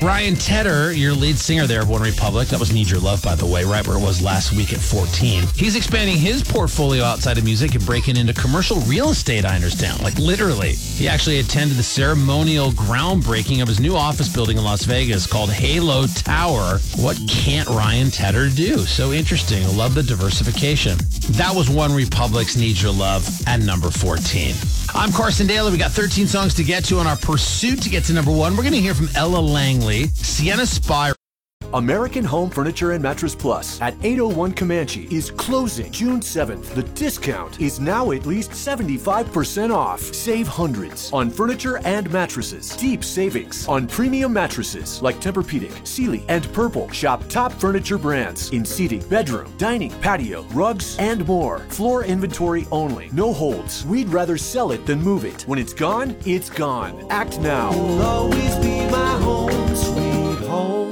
Ryan Tedder, your lead singer there of One Republic, that was Need Your Love, by the way, right where it was last week at 14. He's expanding his portfolio outside of music and breaking into commercial real estate, I understand. Like, literally. He actually attended the ceremonial groundbreaking of his new office building in Las Vegas called Halo Tower. What can't Ryan Tedder do? So interesting. I love the diversification. That was One Republic's Need Your Love at number 14. I'm Carson Daly. We got 13 songs to get to on our pursuit to get to number 1. We're going to hear from Ella Langley, Sienna Spire. American Home Furniture and Mattress Plus at 801 Comanche is closing June 7th. The discount is now at least 75% off. Save hundreds on furniture and mattresses. Deep savings on premium mattresses like Tempur-Pedic, Sealy, and Purple. Shop top furniture brands in seating, bedroom, dining, patio, rugs, and more. Floor inventory only. No holds. We'd rather sell it than move it. When it's gone, it's gone. Act now. You'll always be my home, sweet home.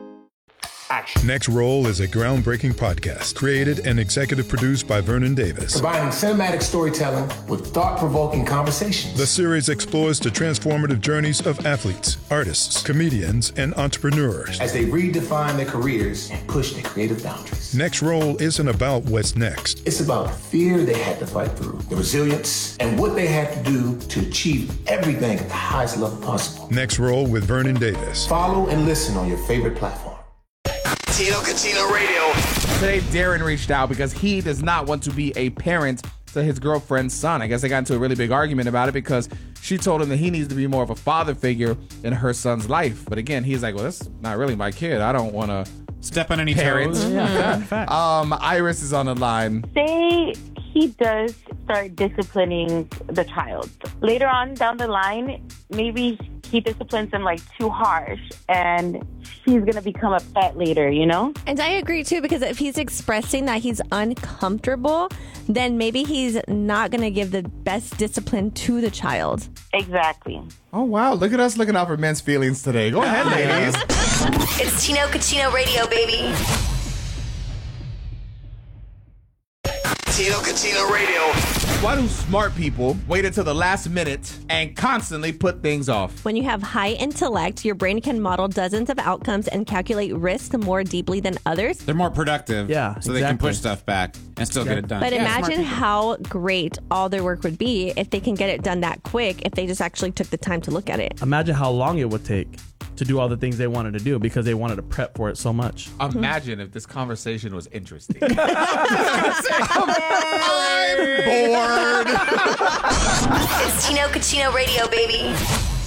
Action. Next Roll is a groundbreaking podcast created and executive produced by Vernon Davis. Combining cinematic storytelling with thought-provoking conversations. The series explores the transformative journeys of athletes, artists, comedians, and entrepreneurs as they redefine their careers and push their creative boundaries. Next Roll isn't about what's next. It's about the fear they had to fight through, the resilience, and what they had to do to achieve everything at the highest level possible. Next Roll with Vernon Davis. Follow and listen on your favorite platform. Tino Cucino Radio. Today, Darren reached out because he does not want to be a parent to his girlfriend's son. I guess they got into a really big argument about it because she told him that he needs to be more of a father figure in her son's life. But again, he's like, well, that's not really my kid. I don't want to step on any parents. toes. Yeah. Iris is on the line. Say he does start disciplining the child. Later on down the line, maybe he disciplines him like too harsh and he's going to become a pet later, you know? And I agree too, because if he's expressing that he's uncomfortable, then maybe he's not going to give the best discipline to the child. Exactly. Oh, wow. Look at us looking out for men's feelings today. Go ahead, ladies. It's Tino Cucino Radio, baby. Tino Cucino Radio. Why do smart people wait until the last minute and constantly put things off? When you have high intellect, your brain can model dozens of outcomes and calculate risk more deeply than others. They're more productive. Yeah, so they can push stuff back and still get it done. But imagine how great all their work would be if they can get it done that quick, if they just actually took the time to look at it. Imagine how long it would take to do all the things they wanted to do because they wanted to prep for it so much. Imagine if this conversation was interesting. I'm bored. It's Tino Cucino Radio, baby.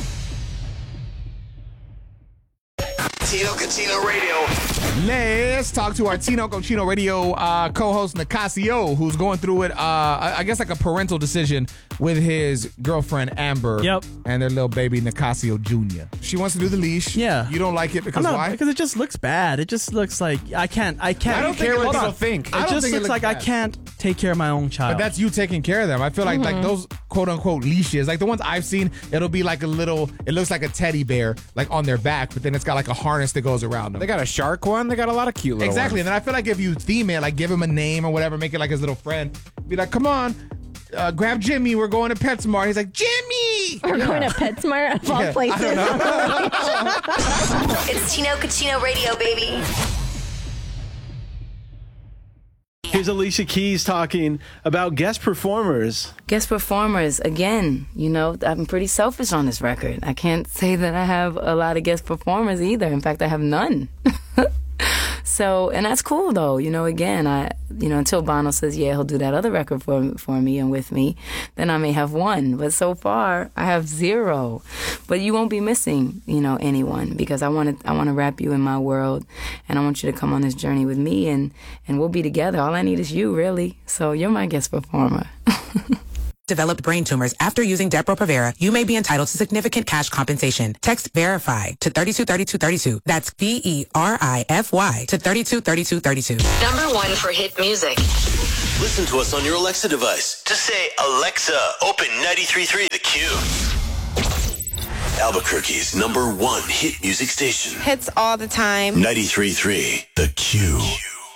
Tino Cucino Radio. Let's talk to our Tino Cucino Radio co-host Nicasio, who's going through it, I guess like a parental decision with his girlfriend Amber. Yep. And their little baby Nicasio Jr. She wants to do the leash. Yeah. You don't like it because why? Because it just looks bad. It just looks like I can't. I don't care what people think. It just looks like I can't take care of my own child. But that's you taking care of them. I feel like those quote unquote leashes, like the ones I've seen, it'll be like it looks like a teddy bear like on their back, but then it's got like a harness that goes around them. They got a shark one. They got a lot of cute little Exactly. ones. And then I feel like if you theme it, like give him a name or whatever, make it like his little friend, be like, come on, grab Jimmy. We're going to PetSmart. He's like, Jimmy! We're going to PetSmart of all places. It's Tino Cucino Radio, baby. Here's Alicia Keys talking about guest performers. Guest performers, again, you know, I'm pretty selfish on this record. I can't say that I have a lot of guest performers either. In fact, I have none. So, and that's cool though, you know, again, until Bono says, yeah, he'll do that other record for me and with me, then I may have one. But so far, I have zero. But you won't be missing, you know, anyone, because I want to wrap you in my world, and I want you to come on this journey with me, and we'll be together. All I need is you, really. So you're my guest performer. Developed brain tumors after using Depo-Provera, you may be entitled to significant cash compensation. Text VERIFY to 323232. That's VERIFY to 323232. Number 1 for hit music. Listen to us on your Alexa device. Just say, Alexa, open 93.3 The Q. Albuquerque's number 1 hit music station. Hits all the time. 93.3 The Q.